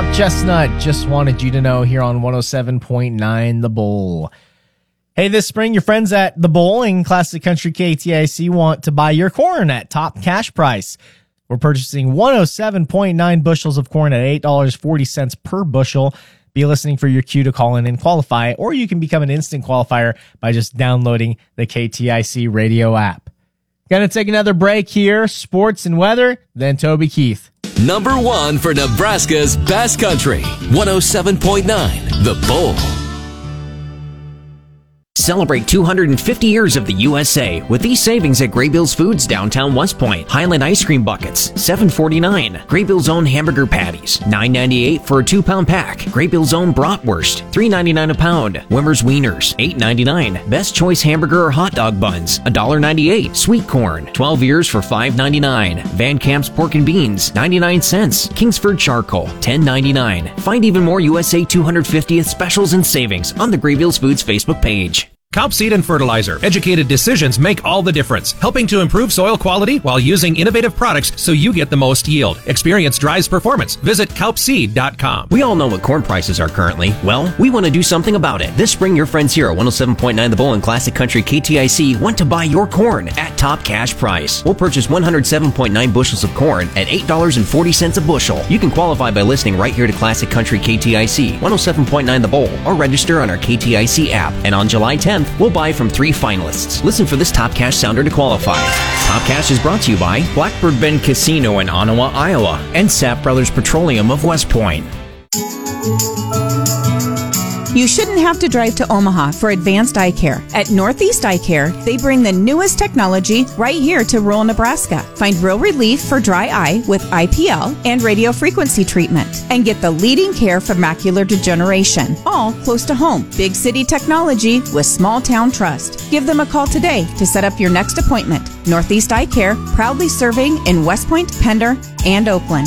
Mount Chestnut. Just wanted you to know here on 107.9 The Bull. Hey, this spring, your friends at The Bull and Classic Country KTIC want to buy your corn at top cash price. We're purchasing 107.9 bushels of corn at $8.40 per bushel. Be listening for your cue to call in and qualify, or you can become an instant qualifier by just downloading the KTIC radio app. Gonna take another break here, sports and weather, then Toby Keith. Number 1 for Nebraska's best country, 107.9 The Bull. Celebrate 250 years of the USA with these savings at Graybills Foods downtown West Point. Highland ice cream buckets, $7.49. Graybills own hamburger patties, $9.98 for a 2-pound pack. Graybills own bratwurst, $3.99 a pound. Wimmer's wieners, $8.99. Best choice hamburger or hot dog buns, $1.98. Sweet corn, 12 ears for $5.99. Van Camp's pork and beans, 99 cents. Kingsford charcoal, $10.99. Find even more USA 250th specials and savings on the Graybills Foods Facebook page. Kaup Seed and Fertilizer. Educated decisions make all the difference, helping to improve soil quality while using innovative products so you get the most yield. Experience drives performance. Visit kaupseed.com. We all know what corn prices are currently. Well, we want to do something about it. This spring, your friends here at 107.9 The Bull and Classic Country KTIC want to buy your corn at top cash price. We'll purchase 107.9 bushels of corn at $8.40 a bushel. You can qualify by listening right here to Classic Country KTIC, 107.9 The Bull, or register on our KTIC app. And on July 10th, we'll buy from 3 finalists. Listen for this Top Cash sounder to qualify. Top Cash is brought to you by Blackbird Bend Casino in Ottawa, Iowa, and Sapp Brothers Petroleum of West Point. You shouldn't have to drive to Omaha for advanced eye care. At Northeast Eye Care, they bring the newest technology right here to rural Nebraska. Find real relief for dry eye with IPL and radio frequency treatment. And get the leading care for macular degeneration. All close to home. Big city technology with small town trust. Give them a call today to set up your next appointment. Northeast Eye Care, proudly serving in West Point, Pender, and Oakland.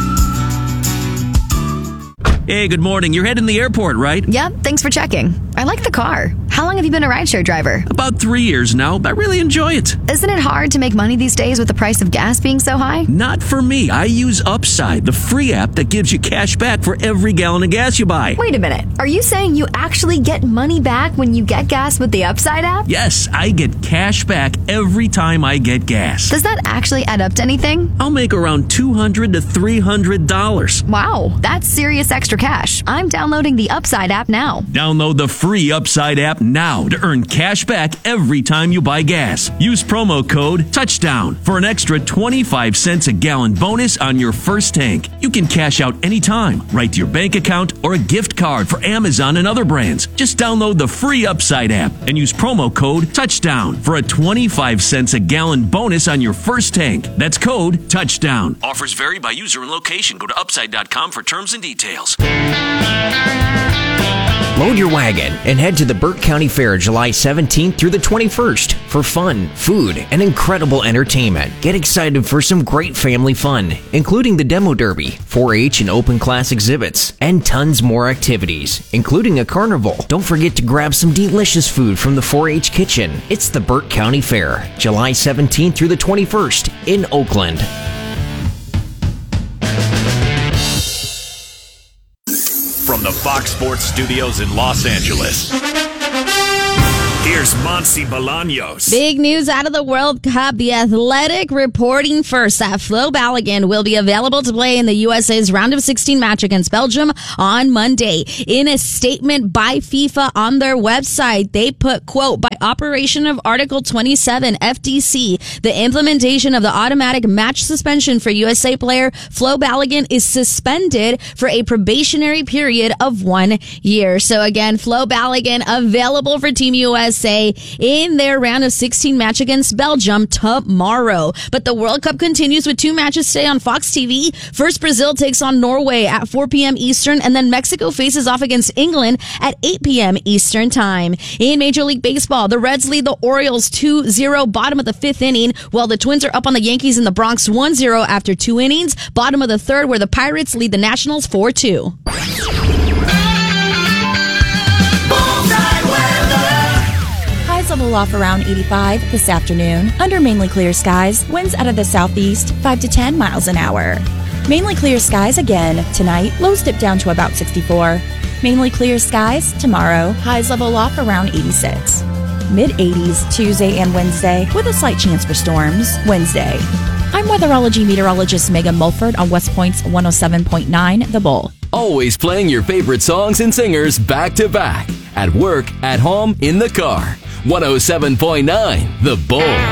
Hey, good morning. You're heading to the airport, right? Yep, thanks for checking. I like the car. How long have you been a rideshare driver? About 3 years now. I really enjoy it. Isn't it hard to make money these days with the price of gas being so high? Not for me. I use Upside, the free app that gives you cash back for every gallon of gas you buy. Wait a minute. Are you saying you actually get money back when you get gas with the Upside app? Yes, I get cash back every time I get gas. Does that actually add up to anything? I'll make around $200 to $300. Wow, that's serious extra cash. I'm downloading the Upside app now. Download the free Upside app now to earn cash back every time you buy gas. Use promo code TOUCHDOWN for an extra 25 cents a gallon bonus on your first tank. You can cash out anytime, right to your bank account, or a gift card for Amazon and other brands. Just download the free Upside app and use promo code TOUCHDOWN for a 25 cents a gallon bonus on your first tank. That's code TOUCHDOWN. Offers vary by user and location. Go to upside.com for terms and details. Load your wagon and head to the Burke County Fair July 17th through the 21st for fun, food, and incredible entertainment. Get excited for some great family fun, including the Demo Derby, 4-H and open class exhibits, and tons more activities, including a carnival. Don't forget to grab some delicious food from the 4-H kitchen. It's the Burke County Fair, July 17th through the 21st in Oakland. From the Fox Sports Studios in Los Angeles, here's Monse Bolaños. Big news out of the World Cup. The Athletic reporting first that Flo Balogun will be available to play in the USA's round of 16 match against Belgium on Monday. In a statement by FIFA on their website, they put, quote, by operation of Article 27 FDC, the implementation of the automatic match suspension for USA player Flo Balogun is suspended for a probationary period of 1 year. So again, Flo Balogun available for Team USA in their round of 16 match against Belgium tomorrow. But the World Cup continues with 2 matches today on Fox TV. First, Brazil takes on Norway at 4 p.m. Eastern, and then Mexico faces off against England at 8 p.m. Eastern time. In Major League Baseball, the Reds lead the Orioles 2-0 bottom of the 5th inning, while the Twins are up on the Yankees in the Bronx 1-0 after 2 innings, bottom of the 3rd, where the Pirates lead the Nationals 4-2. Highs level off around 85 this afternoon. Under mainly clear skies, winds out of the southeast 5 to 10 miles an hour. Mainly clear skies again. Tonight, lows dip down to about 64. Mainly clear skies tomorrow. Highs level off around 86. Mid-80s Tuesday and Wednesday with a slight chance for storms. Wednesday. I'm weatherology meteorologist Megan Mulford on West Point's 107.9 The Bull. Always playing your favorite songs and singers back to back. At work, at home, in the car. 107.9 The Bull.